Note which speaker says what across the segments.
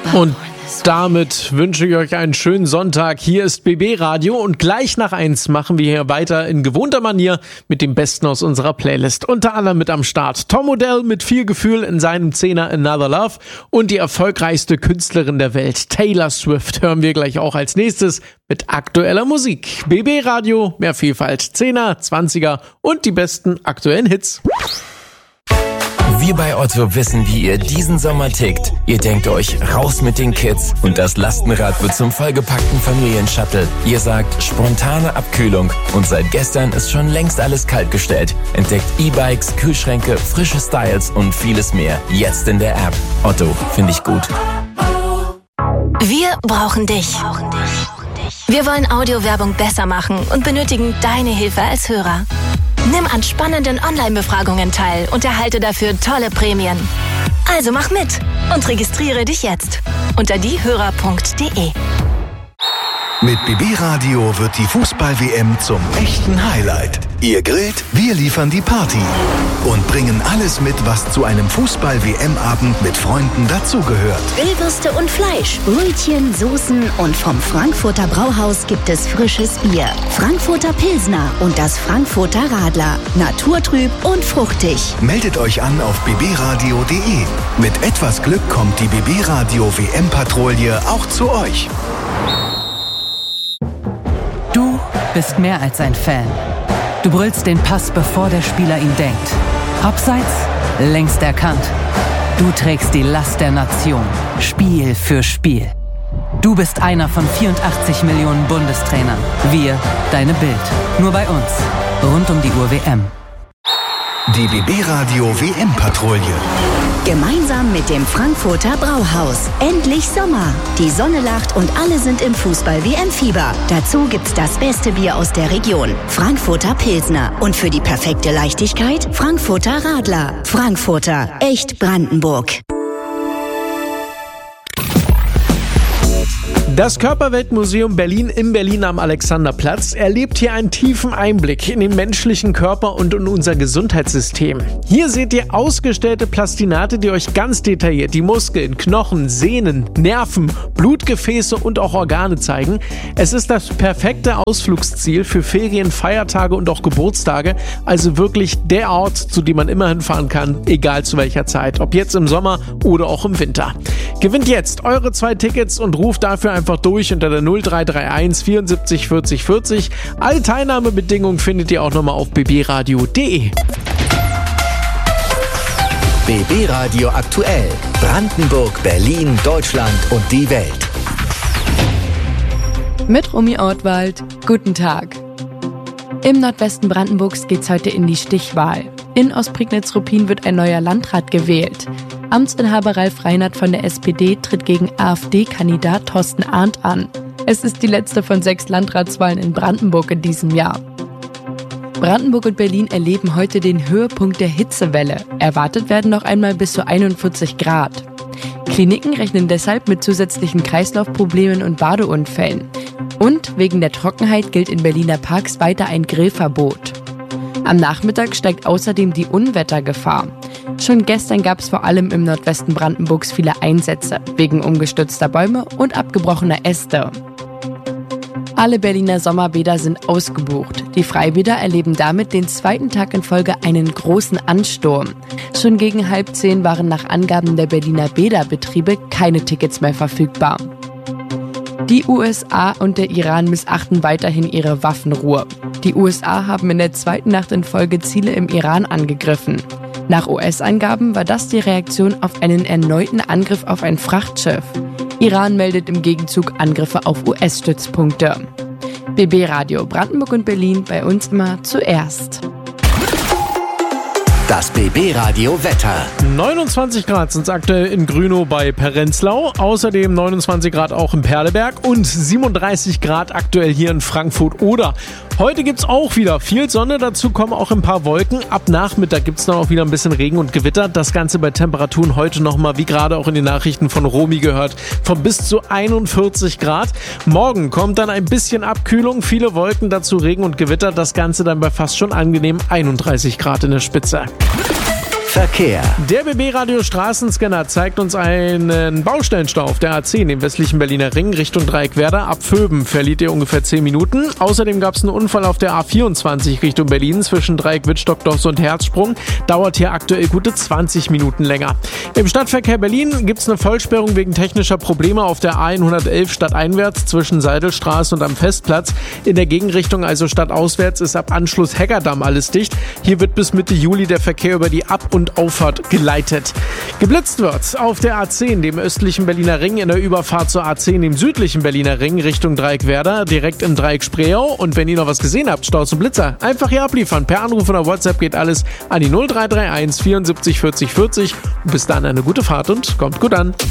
Speaker 1: Und damit wünsche ich euch einen schönen Sonntag. Hier ist BB Radio und gleich nach 1 machen wir hier weiter in gewohnter Manier mit dem Besten aus unserer Playlist. Unter anderem mit am Start Tom Odell mit viel Gefühl in seinem 10er Another Love und die erfolgreichste Künstlerin der Welt, Taylor Swift, hören wir gleich auch als nächstes mit aktueller Musik. BB Radio, mehr Vielfalt, 10er, 20er und die besten aktuellen Hits.
Speaker 2: Wir bei Otto wissen, wie ihr diesen Sommer tickt. Ihr denkt euch, raus mit den Kids und das Lastenrad wird zum vollgepackten Familienshuttle. Ihr sagt, spontane Abkühlung und seit gestern ist schon längst alles kaltgestellt. Entdeckt E-Bikes, Kühlschränke, frische Styles und vieles mehr. Jetzt in der App. Otto, finde ich gut.
Speaker 3: Wir brauchen dich. Wir wollen Audiowerbung besser machen und benötigen deine Hilfe als Hörer. Nimm an spannenden Online-Befragungen teil und erhalte dafür tolle Prämien. Also mach mit und registriere dich jetzt unter diehörer.de.
Speaker 4: Mit BB Radio wird die Fußball-WM zum echten Highlight. Ihr grillt, wir liefern die Party und bringen alles mit, was zu einem Fußball-WM-Abend mit Freunden dazugehört.
Speaker 5: Grillwürste und Fleisch, Brötchen, Soßen und vom Frankfurter Brauhaus gibt es frisches Bier. Frankfurter Pilsner und das Frankfurter Radler. Naturtrüb und fruchtig.
Speaker 4: Meldet euch an auf bbradio.de. Mit etwas Glück kommt die BB Radio WM-Patrouille auch zu euch.
Speaker 6: Du bist mehr als ein Fan. Du brüllst den Pass, bevor der Spieler ihn denkt. Abseits, längst erkannt. Du trägst die Last der Nation, Spiel für Spiel. Du bist einer von 84 Millionen Bundestrainern. Wir, deine Bild. Nur bei uns. Rund um die Uhr WM.
Speaker 4: Die BB Radio WM-Patrouille.
Speaker 5: Gemeinsam mit dem Frankfurter Brauhaus. Endlich Sommer. Die Sonne lacht und alle sind im Fußball-WM-Fieber. Dazu gibt's das beste Bier aus der Region. Frankfurter Pilsner. Und für die perfekte Leichtigkeit Frankfurter Radler. Frankfurter. Echt Brandenburg.
Speaker 1: Das Körperweltmuseum Berlin in Berlin am Alexanderplatz erlebt hier einen tiefen Einblick in den menschlichen Körper und in unser Gesundheitssystem. Hier seht ihr ausgestellte Plastinate, die euch ganz detailliert die Muskeln, Knochen, Sehnen, Nerven, Blutgefäße und auch Organe zeigen. Es ist das perfekte Ausflugsziel für Ferien, Feiertage und auch Geburtstage. Also wirklich der Ort, zu dem man immer hinfahren kann, egal zu welcher Zeit. Ob jetzt im Sommer oder auch im Winter. Gewinnt jetzt eure 2 Tickets und ruft dafür einfach durch unter der 0331 74 40 40. Alle Teilnahmebedingungen findet ihr auch nochmal auf bbradio.de.
Speaker 7: BB Radio aktuell. Brandenburg, Berlin, Deutschland und die Welt.
Speaker 8: Mit Romy Ortwald. Guten Tag. Im Nordwesten Brandenburgs geht's heute in die Stichwahl. In Ostprignitz-Ruppin wird ein neuer Landrat gewählt. Amtsinhaber Ralf Reinhardt von der SPD tritt gegen AfD-Kandidat Thorsten Arndt an. Es ist die letzte von 6 Landratswahlen in Brandenburg in diesem Jahr. Brandenburg und Berlin erleben heute den Höhepunkt der Hitzewelle. Erwartet werden noch einmal bis zu 41 Grad. Kliniken rechnen deshalb mit zusätzlichen Kreislaufproblemen und Badeunfällen. Und wegen der Trockenheit gilt in Berliner Parks weiter ein Grillverbot. Am Nachmittag steigt außerdem die Unwettergefahr. Schon gestern gab es vor allem im Nordwesten Brandenburgs viele Einsätze, wegen umgestürzter Bäume und abgebrochener Äste. Alle Berliner Sommerbäder sind ausgebucht. Die Freibäder erleben damit den 2. Tag in Folge einen großen Ansturm. Schon gegen 9:30 waren nach Angaben der Berliner Bäderbetriebe keine Tickets mehr verfügbar. Die USA und der Iran missachten weiterhin ihre Waffenruhe. Die USA haben in der 2. Nacht in Folge Ziele im Iran angegriffen. Nach US-Angaben war das die Reaktion auf einen erneuten Angriff auf ein Frachtschiff. Iran meldet im Gegenzug Angriffe auf US-Stützpunkte. BB Radio Brandenburg und Berlin, bei uns immer zuerst.
Speaker 7: Das BB Radio Wetter.
Speaker 1: 29 Grad sind es aktuell in Grünow bei Perenzlau, außerdem 29 Grad auch in Perleberg und 37 Grad aktuell hier in Frankfurt-Oder. Heute gibt's auch wieder viel Sonne, dazu kommen auch ein paar Wolken. Ab Nachmittag gibt's dann auch wieder ein bisschen Regen und Gewitter. Das Ganze bei Temperaturen heute nochmal, wie gerade auch in den Nachrichten von Romy gehört, von bis zu 41 Grad. Morgen kommt dann ein bisschen Abkühlung, viele Wolken, dazu Regen und Gewitter. Das Ganze dann bei fast schon angenehm 31 Grad in der Spitze.
Speaker 7: Verkehr.
Speaker 1: Der BB-Radio Straßenscanner zeigt uns einen Baustellenstau auf der A10 im westlichen Berliner Ring Richtung Dreieckwerder. Ab Vöben verliert ihr ungefähr 10 Minuten. Außerdem gab es einen Unfall auf der A24 Richtung Berlin zwischen Dreieck Wittstock-Doss und Herzsprung. Dauert hier aktuell gute 20 Minuten länger. Im Stadtverkehr Berlin gibt es eine Vollsperrung wegen technischer Probleme auf der A111 stadteinwärts zwischen Seidelstraße und am Festplatz. In der Gegenrichtung, also stadtauswärts, ist ab Anschluss Heggerdamm alles dicht. Hier wird bis Mitte Juli der Verkehr über die Ab- und Auffahrt geleitet. Geblitzt wird auf der A10, dem östlichen Berliner Ring, in der Überfahrt zur A10, dem südlichen Berliner Ring Richtung Dreieckwerder, direkt im Dreieck Spreeau. Und wenn ihr noch was gesehen habt, Staus und Blitzer, einfach hier abliefern. Per Anruf oder WhatsApp geht alles an die 0331 74 40 40. Und bis dann eine gute Fahrt und kommt gut an.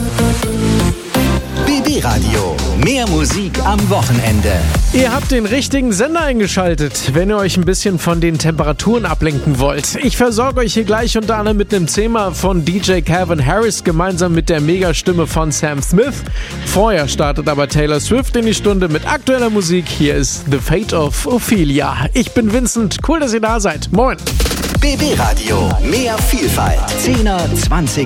Speaker 7: BB Radio. Mehr Musik am Wochenende.
Speaker 1: Ihr habt den richtigen Sender eingeschaltet, wenn ihr euch ein bisschen von den Temperaturen ablenken wollt. Ich versorge euch hier gleich unter anderem mit einem Thema von DJ Calvin Harris gemeinsam mit der Megastimme von Sam Smith. Vorher startet aber Taylor Swift in die Stunde mit aktueller Musik. Hier ist The Fate of Ophelia. Ich bin Vincent. Cool, dass ihr da seid. Moin.
Speaker 7: BB Radio. Mehr Vielfalt. 10er, 20er.